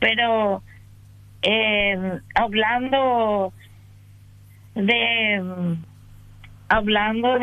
Pero hablando de hablando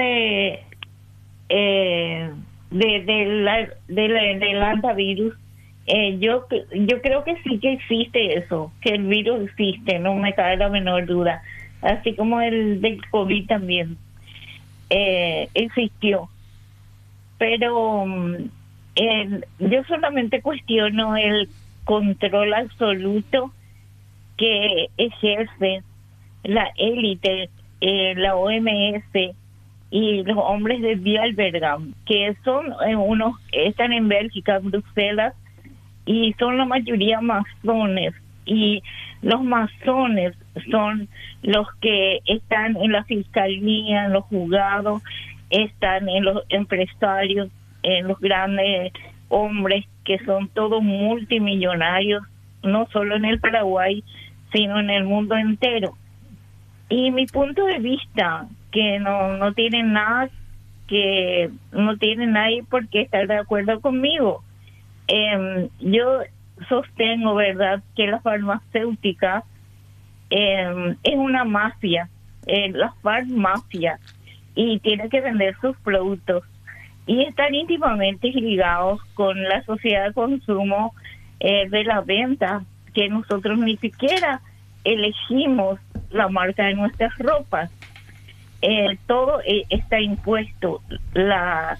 del antivirus, yo creo que sí que existe eso, que el virus existe, no me cabe la menor duda, así como el del COVID también existió, pero yo solamente cuestiono el control absoluto que ejerce la élite, la OMS y los hombres de Bilderberg, que son unos, están en Bélgica, en Bruselas, y son la mayoría masones, y los masones son los que están en la fiscalía, en los juzgados, están en los empresarios, en los grandes hombres que son todos multimillonarios, no solo en el Paraguay, sino en el mundo entero. Y mi punto de vista, que no tienen nada, que no tiene nadie por qué estar de acuerdo conmigo. Yo sostengo, ¿verdad?, que la farmacéutica es una mafia, la farmacia, y tiene que vender sus productos. Y están íntimamente ligados con la sociedad de consumo de la venta, que nosotros ni siquiera elegimos la marca de nuestras ropas. Todo está impuesto. La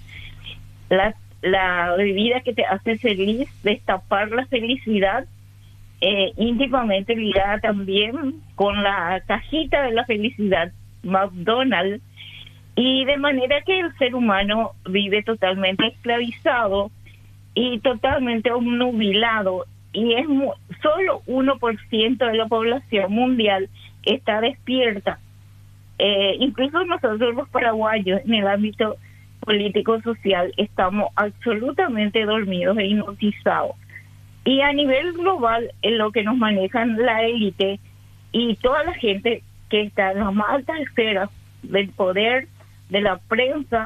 bebida que te hace feliz, destapar la felicidad, íntimamente ligada también con la cajita de la felicidad, McDonald's, y de manera que el ser humano vive totalmente esclavizado y totalmente obnubilado, y es solo 1% de la población mundial está despierta. Incluso nosotros los paraguayos en el ámbito político-social estamos absolutamente dormidos e hipnotizados. Y a nivel global, en lo que nos manejan la élite y toda la gente que está en las más altas esferas del poder, de la prensa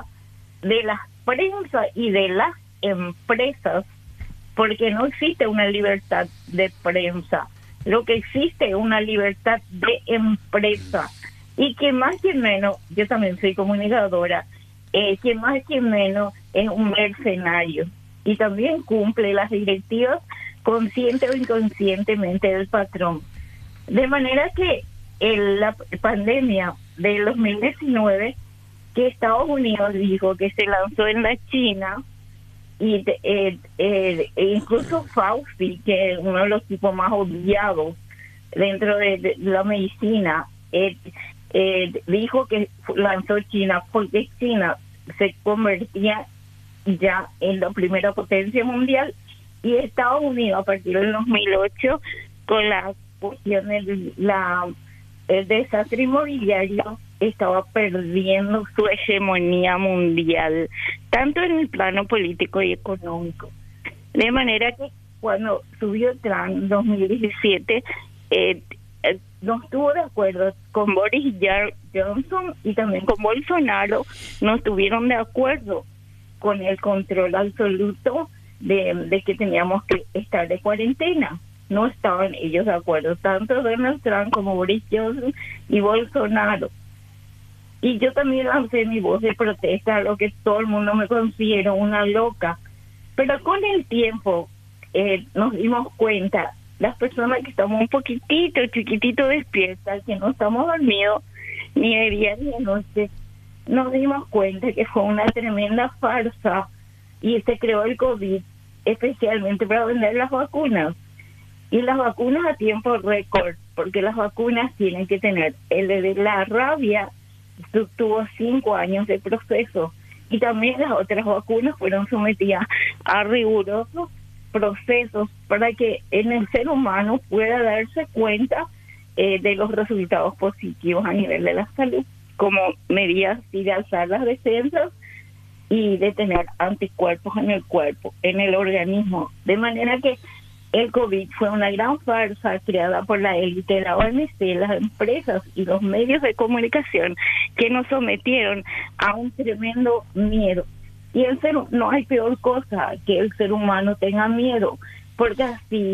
y de las empresas, porque no existe una libertad de prensa, lo que existe es una libertad de empresa. Y que más que menos, yo también soy comunicadora, que más que menos es un mercenario y también cumple las directivas consciente o inconscientemente del patrón. De manera que la pandemia del 2019, que Estados Unidos dijo que se lanzó en la China, y incluso Fauci, que es uno de los tipos más odiados dentro de la medicina, dijo que lanzó China porque China se convertía ya en la primera potencia mundial, y Estados Unidos a partir del 2008 con la cuestión del desastre inmobiliario estaba perdiendo su hegemonía mundial, tanto en el plano político y económico. De manera que cuando subió Trump en 2017, no estuvo de acuerdo con Boris Johnson, y también con Bolsonaro no estuvieron de acuerdo con el control absoluto de que teníamos que estar de cuarentena. No estaban ellos de acuerdo, tanto Donald Trump como Boris Johnson y Bolsonaro. Y yo también lancé mi voz de protesta, a lo que todo el mundo me consideró una loca. Pero con el tiempo nos dimos cuenta, las personas que estamos un chiquitito despiertas, que no estamos dormidos ni de día ni de noche, nos dimos cuenta que fue una tremenda farsa, y se creó el COVID especialmente para vender las vacunas. Y las vacunas a tiempo récord, porque las vacunas tienen que tener, el de la rabia tuvo 5 años de proceso, y también las otras vacunas fueron sometidas a rigurosos procesos para que en el ser humano pueda darse cuenta de los resultados positivos a nivel de la salud, como medidas de alzar las defensas y de tener anticuerpos en el cuerpo, en el organismo. De manera que el COVID fue una gran farsa creada por la élite, la OMS, las empresas y los medios de comunicación, que nos sometieron a un tremendo miedo. Y no hay peor cosa que el ser humano tenga miedo, porque así